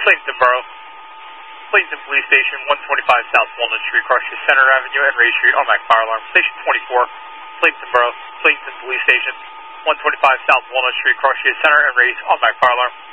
Clayton Borough. Clayton Police Station, 125 South Walnut Street, Crushing Center Avenue and Ray Street, automatic fire alarm. Station 24, Clayton Borough, Clayton Police Station, 125 South Walnut Street, Crushing Center and Ray, automatic fire alarm.